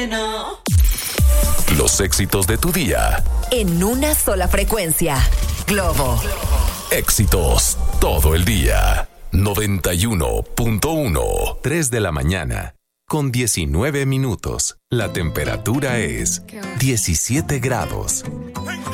bueno. Los éxitos de tu día. En una sola frecuencia. Globo. Éxitos todo el día. 91.1. 3 de la mañana. Con 19 minutos. La temperatura es 17 grados.